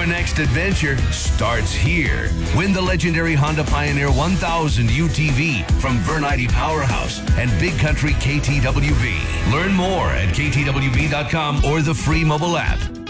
Your next adventure starts here. Win the legendary Honda Pioneer 1000 UTV from Vernite Powerhouse and Big Country KTWB. Learn more at ktwb.com or the free mobile app.